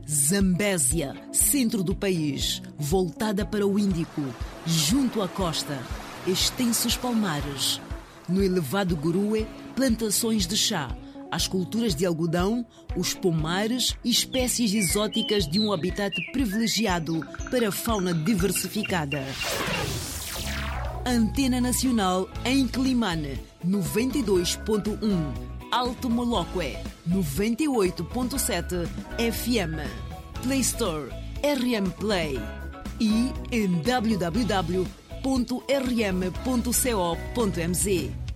Zambésia, centro do país, voltada para o Índico, junto à costa, extensos palmares. No elevado Gurue, plantações de chá, as culturas de algodão, os pomares e espécies exóticas de um habitat privilegiado para a fauna diversificada. Antena Nacional em Climane, 92.1. Alto Moloque, 98.7 FM. Play Store, RM Play. E em www.rm.co.mz.